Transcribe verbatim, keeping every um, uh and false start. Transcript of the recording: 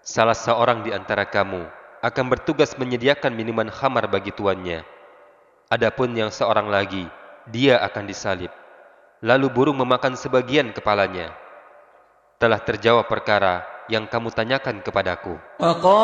Salah seorang di antara kamu akan bertugas menyediakan minuman khamar bagi tuannya. Adapun yang seorang lagi, dia akan disalib. Lalu burung memakan sebagian kepalanya. Telah terjawab perkara yang kamu tanyakan kepadaku.